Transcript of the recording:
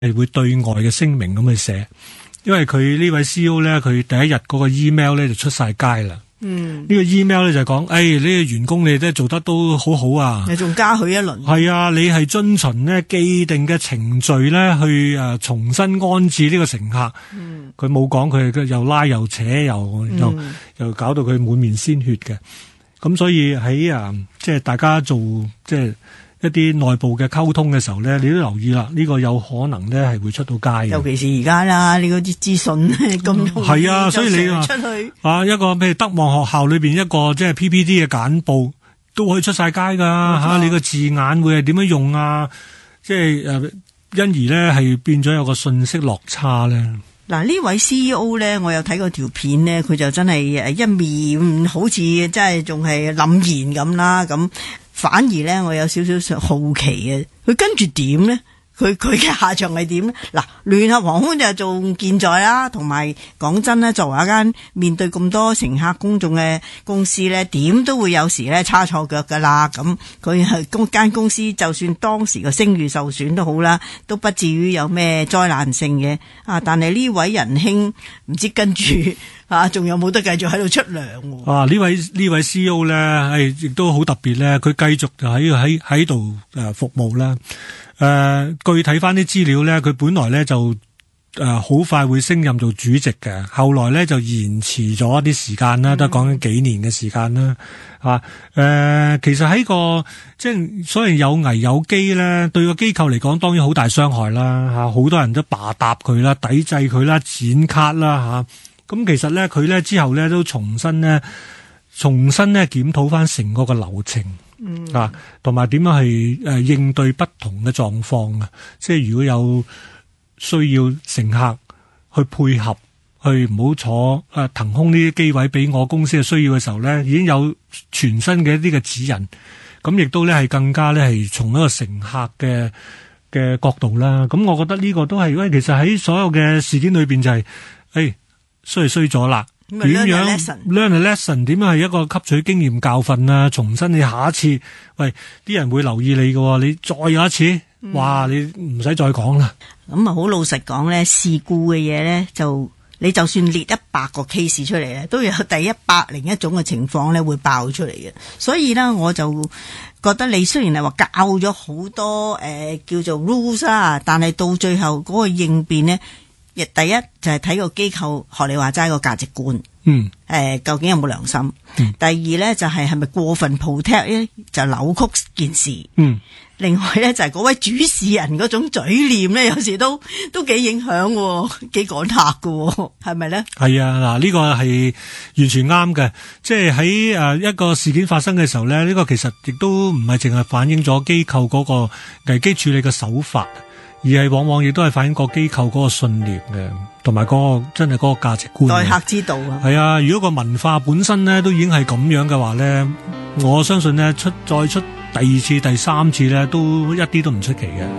係會對外嘅聲明咁去寫，因為佢呢位 CEO 咧，佢第一日嗰個 email 咧就出晒街啦。呢個 email 咧就講，呢個員工你都做得都好好啊， 你仲加佢一輪。 係啊，你係遵循呢既定嘅程序咧去重新安置呢個乘客。佢冇講佢又拉又扯又搞到佢滿面鮮血嘅。咁所以喺即係大家做即係一啲內部嘅溝通嘅時候咧，你都留意啦，呢個有可能咧係會出到街嘅。 尤其是而家啦，你嗰啲資訊咁容易係啊，所以你出去一個譬如德望學校裏邊一個即係 PPT 嘅簡報都可以出晒街㗎。你個字眼會係點樣用啊？即係因而咧係變咗有個信息落差咧。 嗱，呢位 CEO 咧，我有睇過條片咧，佢就真係一面好似真係仲係凜然咁啦，咁反而咧我有少少好奇嘅，佢跟住點咧？佢嘅下場係點咧？嗱，聯合航空就仲健在啦，同埋講真咧，作為一間面對咁多乘客公眾嘅公司咧，點都會有時咧差錯腳噶啦。咁佢係間公司，就算當時個聲譽受損都好啦，都不至於有咩災難性嘅。但係呢位仁兄唔知跟住仲有冇得繼續喺度出糧？ 呢位 CEO 咧係亦都好特別咧，佢繼續就喺度服務啦。據睇翻啲資料咧，佢本來咧就好快會升任做主席嘅，後來咧就延遲咗一啲時間啦，都講緊幾年嘅時間啦。其實喺個即係所謂有危有機咧，對個機構嚟講當然好大傷害啦。好多人都罷搭佢啦，抵制佢啦，剪卡啦咁其實咧佢咧之後咧都重新咧檢討翻成個流程。同埋點樣去應對不同嘅狀況啊！即係如果有需要乘客去配合，去唔好坐騰空呢啲機位俾我公司嘅需要嘅時候咧，已經有全新嘅一啲嘅指引。咁亦都咧係更加咧係從一個乘客嘅角度啦。咁我覺得呢個都係，因為其實喺所有嘅事件裏邊就係衰咗啦。點樣 learn a lesson？ 點樣係一個吸取經驗教訓啊？重新你下一次，啲人會留意你嘅，你再有一次，哇！你唔使再講啦。 咁好老實講咧，事故嘅嘢咧，你就算列100個 case 出嚟咧，都有第101種嘅情況咧會爆出嚟嘅。所以咧，我就覺得你雖然係話教咗好多叫做 rules 啊，但係到最後嗰個應變咧。第一就係睇個機構學你話齋個價值觀，究竟有冇良心？第二咧就係咪過分 protect 咧，就扭曲件事。另外咧就係嗰位主事人嗰種嘴臉咧，有時都幾影響，幾趕客㗎，係咪咧？係啊，嗱呢個係完全啱嘅，即係喺一個事件發生嘅時候咧，呢個其實亦都唔係淨係反映咗機構嗰個危機處理嘅手法。而係往往亦都係反映個機構嗰個信念嘅，同埋嗰個真係嗰個價值觀。待客之道啊！係啊，如果個文化本身咧都已經係咁樣嘅話咧，我相信咧再出第二次、第三次咧都一啲都唔出奇嘅。